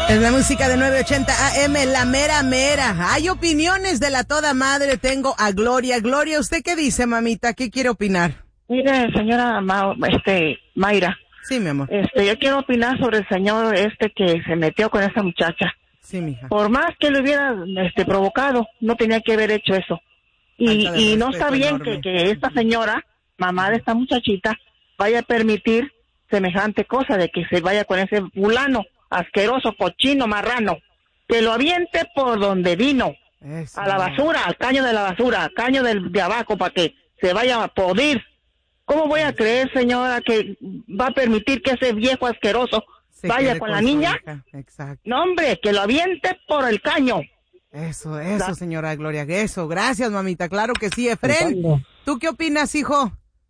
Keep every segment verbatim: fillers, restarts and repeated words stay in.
Es la música de nueve ochenta A M, la mera mera. Hay opiniones de la toda madre. Tengo a Gloria. Gloria, ¿usted qué dice, mamita? ¿Qué quiere opinar? Mire, señora Ma, este, Mayra. Sí, mi amor. Este, yo quiero opinar sobre el señor este que se metió con esa muchacha. Sí, mija. Por más que le hubiera este, provocado, no tenía que haber hecho eso. Y, y no está bien que, que esta señora, mamá de esta muchachita, vaya a permitir semejante cosa de que se vaya con ese fulano asqueroso, cochino, marrano, que lo aviente por donde vino, Eso. a la basura, al caño de la basura, al caño del, de abajo, para que se vaya a podrir. ¿Cómo voy a creer, señora, que va a permitir que ese viejo asqueroso se vaya con, con la niña? Exacto. No, hombre, que lo aviente por el caño. Eso, eso, la... señora Gloria, eso. Gracias, mamita, claro que sí. Efren, ¿tú qué opinas, hijo?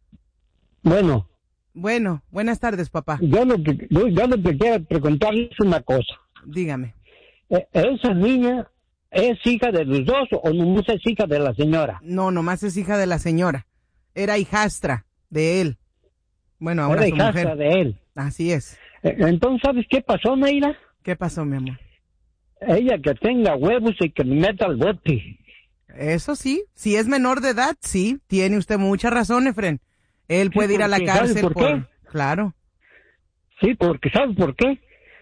Bueno. Bueno, buenas tardes, papá. Yo lo que, yo, yo lo que quiero preguntarle es una cosa. Dígame. Eh, ¿Esa niña es hija de los dos o nomás es hija de la señora? No, nomás es hija de la señora. Era hijastra de él. Bueno, ahora Era su hijastra mujer. de él. Así es. Eh, entonces, ¿sabes qué pasó, Mayra? ¿Qué pasó, mi amor? Ella que tenga huevos y que me meta al bote. Eso sí, si es menor de edad, sí, tiene usted mucha razón, Efren. Él puede ir a la cárcel por, por qué. Claro. Sí, porque ¿sabes por qué?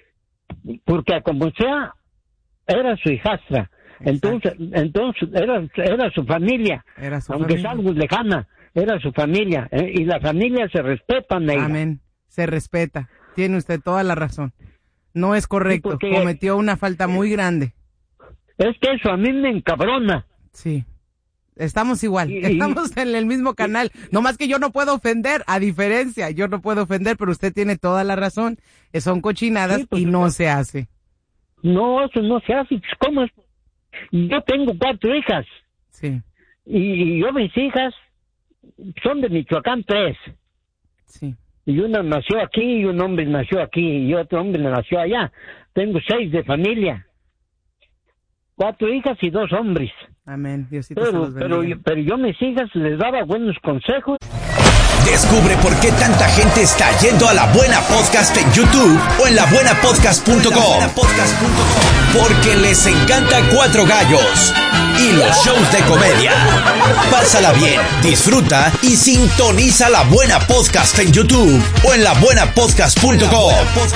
Porque como sea, era su hijastra. Exacto. Entonces, entonces era, era su familia. Era su aunque familia. sea algo lejana, era su familia. ¿eh? Y la familia se respeta, Neira. Amén. Se respeta. Tiene usted toda la razón. No es correcto. Sí, porque cometió una falta muy grande. Es que eso a mí me encabrona. Sí. Estamos igual, y, estamos en el mismo canal, no más que yo no puedo ofender, a diferencia, yo no puedo ofender, pero usted tiene toda la razón, son cochinadas sí, pues, y no se hace. No, eso no se hace, ¿cómo es? Yo tengo cuatro hijas. Sí. Y yo mis hijas son de Michoacán, tres. Sí. Y una nació aquí, y un hombre nació aquí, y otro hombre nació allá. Tengo seis de familia. Cuatro hijas y dos hombres. Amén. Diosito pero, se los bendiga. pero, pero yo a mis hijas les daba buenos consejos. Descubre por qué tanta gente está yendo a La Buena Podcast en YouTube o en la buena podcast punto com. Porque les encanta Cuatro Gallos y los shows de comedia. Pásala bien, disfruta y sintoniza La Buena Podcast en YouTube o en la buena podcast punto com.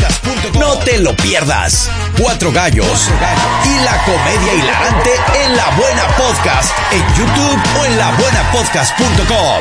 No te lo pierdas. Cuatro Gallos y la comedia hilarante en La Buena Podcast en YouTube o en la buena podcast punto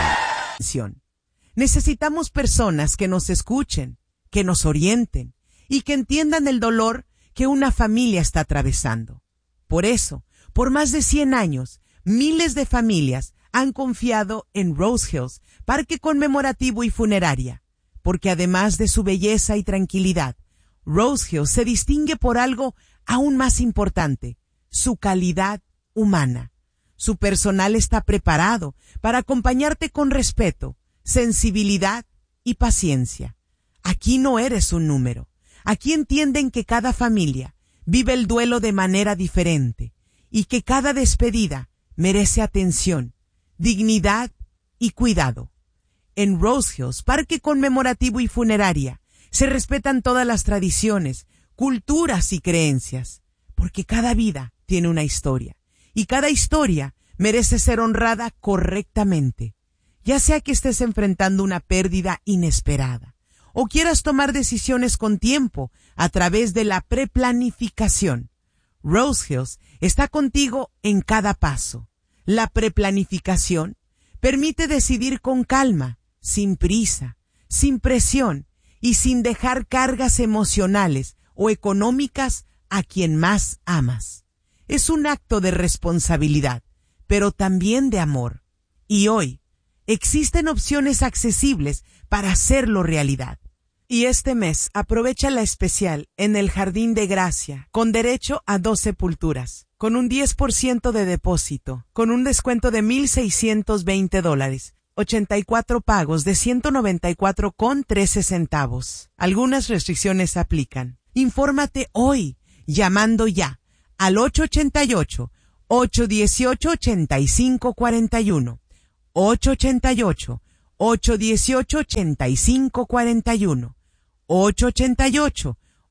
com. Necesitamos personas que nos escuchen, que nos orienten y que entiendan el dolor que una familia está atravesando. Por eso, por más de cien años, miles de familias han confiado en Rose Hills, parque conmemorativo y funeraria, porque además de su belleza y tranquilidad, Rose Hills se distingue por algo aún más importante, su calidad humana. Su personal está preparado para acompañarte con respeto, sensibilidad y paciencia. Aquí no eres un número. Aquí entienden que cada familia vive el duelo de manera diferente y que cada despedida merece atención, dignidad y cuidado. En Rose Hills, parque conmemorativo y funeraria, se respetan todas las tradiciones, culturas y creencias, porque cada vida tiene una historia y cada historia merece ser honrada correctamente. Ya sea que estés enfrentando una pérdida inesperada o quieras tomar decisiones con tiempo a través de la preplanificación, Rose Hills está contigo en cada paso. La preplanificación permite decidir con calma, sin prisa, sin presión y sin dejar cargas emocionales o económicas a quien más amas. Es un acto de responsabilidad, pero también de amor. Y hoy, existen opciones accesibles para hacerlo realidad. Y este mes aprovecha la especial en el Jardín de Gracia, con derecho a dos sepulturas, con un diez por ciento de depósito, con un descuento de mil seiscientos veinte dólares, ochenta y cuatro pagos de ciento noventa y cuatro con trece centavos. Algunas restricciones aplican. Infórmate hoy, llamando ya al ocho ocho ocho, ocho uno ocho, ocho cinco cuatro uno. ocho ocho ocho, ocho uno ocho, ocho cinco cuatro uno, ocho ocho ocho,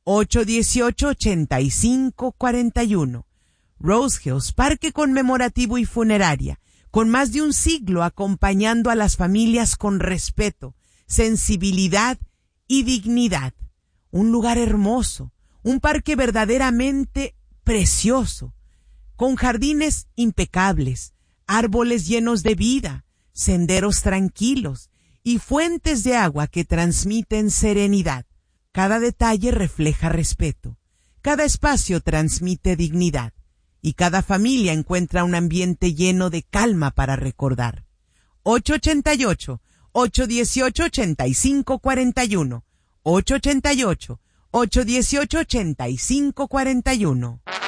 ocho uno ocho, ocho cinco cuatro uno. Rose Hills, parque conmemorativo y funeraria, con más de un siglo acompañando a las familias con respeto, sensibilidad y dignidad. Un lugar hermoso, un parque verdaderamente precioso, con jardines impecables, árboles llenos de vida, senderos tranquilos y fuentes de agua que transmiten serenidad. Cada detalle refleja respeto, cada espacio transmite dignidad y cada familia encuentra un ambiente lleno de calma para recordar. ocho ocho ocho, ocho uno ocho, ocho cinco cuatro uno. ocho ocho ocho, ocho uno ocho, ocho cinco cuatro uno.